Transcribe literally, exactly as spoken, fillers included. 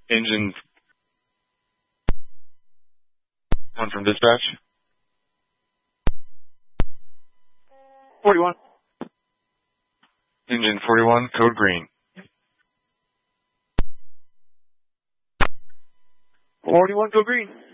Engine one from dispatch. forty-one. Engine forty-one, code green. forty-one, code green.